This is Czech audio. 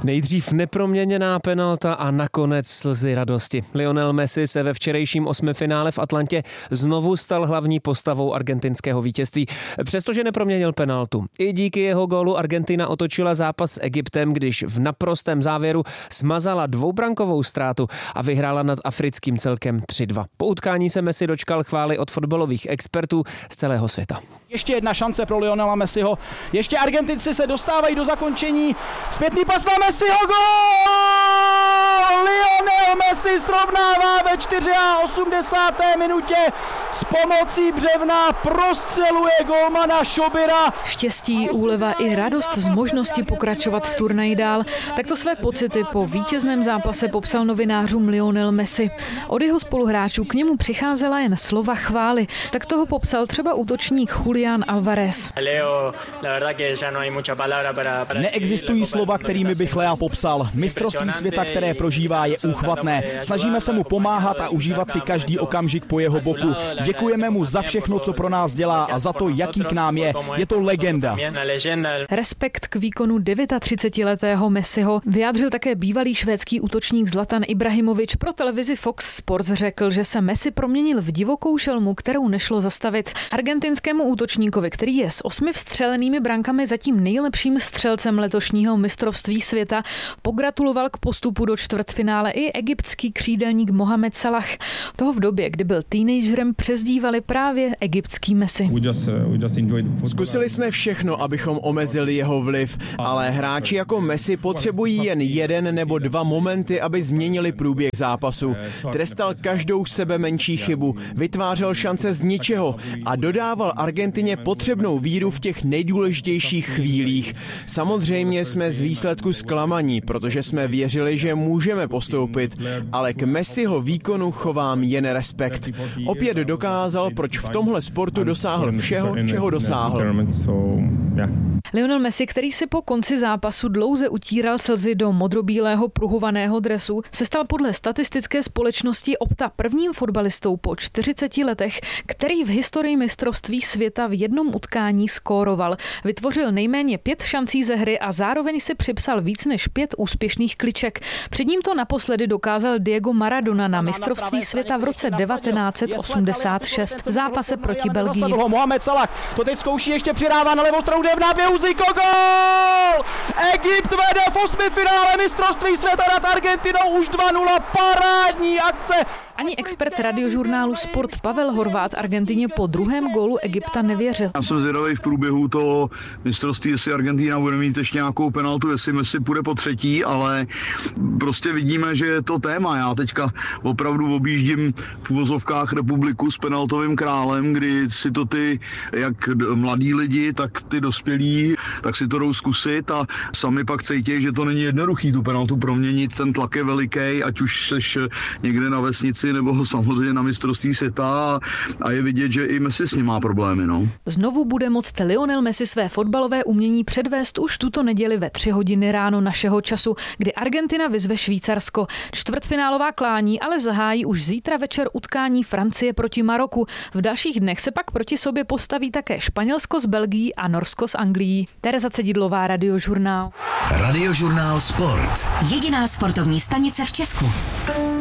Nejdřív neproměněná penalta a nakonec slzy radosti. Lionel Messi se ve včerejším osmifinále v Atlantě znovu stal hlavní postavou argentinského vítězství, přestože neproměnil penaltu. I díky jeho gólu Argentina otočila zápas s Egyptem, když v naprostém závěru smazala dvoubrankovou ztrátu a vyhrála nad africkým celkem 3-2. Po utkání se Messi dočkal chvály od fotbalových expertů z celého světa. Ještě jedna šance pro Lionela Messiho. Ještě Argentinci se dostávají do zakončení. Zpětný pas na Messiho, gól! Lionel Messi srovnává ve 84. minutě. S pomocí břevna prostřeluje golmana Šobira. Štěstí, úleva i radost z možnosti pokračovat v turnaji dál. Takto své pocity po vítězném zápase popsal novinářům Lionel Messi. Od jeho spoluhráčů k němu přicházela jen slova chvály. Tak toho popsal třeba útočník Julián Álvarez. Neexistují slova, kterými bych Lea popsal. Mistrovství světa, které prožívá, je úchvatné. Snažíme se mu pomáhat a užívat si každý okamžik po jeho boku. Děkujeme mu za všechno, co pro nás dělá a za to, jaký k nám je. Je to legenda. Respekt k výkonu 39letého Messiho vyjádřil také bývalý švédský útočník Zlatan Ibrahimovič. Pro televizi Fox Sports řekl, že se Messi proměnil v divokou šelmu, kterou nešlo zastavit. Argentinskému útočníkovi, který je s 8 vstřelenými brankami zatím nejlepším střelcem letošního mistrovství světa, pogratuloval k postupu do čtvrtfinále i egyptský křídelník Mohamed Salah. Toho v době, kdy byl teenagerem, přezdívali právě egyptský Messi. Zkusili jsme všechno, abychom omezili jeho vliv, ale hráči jako Messi potřebují jen jeden nebo dva momenty, aby změnili průběh zápasu. Trestal každou sebe menší chybu, vytvářel šance z ničeho a dodával Argentině potřebnou víru v těch nejdůležitějších chvílích. Samozřejmě jsme z výsledku zklamaní, protože jsme věřili, že můžeme postoupit, ale k Messiho výkonu chovám jen respekt. Opět dokázal, proč v tomhle sportu dosáhl všeho, čeho dosáhl. Lionel Messi, který si po konci zápasu dlouze utíral slzy do modrobílého pruhovaného dresu, se stal podle statistické společnosti Opta prvním fotbalistou po 40 letech, který v historii mistrovství světa v jednom utkání skóroval. Vytvořil nejméně 5 šancí ze hry a zároveň si připsal víc než 5 úspěšných kliček. Před ním to naposledy dokázal Diego Maradona na mistrovství světa v roce 1986 v zápase proti Belgii. Mohamed Salah to teď zkouší, ještě přidává na levou stranu, jde v náběhu Zico, gól! Egypt vede v osmifinále mistrovství světa nad Argentinou už 2-0, parádní akce. Ani expert radiožurnálu Sport Pavel Horváth Argentině po druhém gólu Egypta nevěřil. Já jsem zvědavý v průběhu toho mistrovství, jestli Argentina bude mít ještě nějakou penaltu, jestli Messi půjde po třetí, ale prostě vidíme, že je to téma. Já teďka opravdu objíždím v uvozovkách republiku s penaltovým králem, kdy si to ty, jak mladí lidi, tak ty dospělí, tak si to jdou zkusit a sami pak cítí, že to není jednoduchý tu penaltu proměnit. Ten tlak je veliký, ať už seš někde na vesnici nebo samozřejmě na mistrovství světa a je vidět, že i Messi s ním má problémy. No. Znovu bude moct Lionel Messi své fotbalové umění předvést už tuto neděli ve 3 hodiny ráno našeho času, kdy Argentina vyzve Švýcarsko. Čtvrtfinálová klání ale zahájí už zítra večer utkání Francie proti Maroku. V dalších dnech se pak proti sobě postaví také Španělsko s Belgií a Norsko s Anglií. Tereza Cedidlová, Radiožurnál. Radiožurnál Sport. Jediná sportovní stanice v Česku.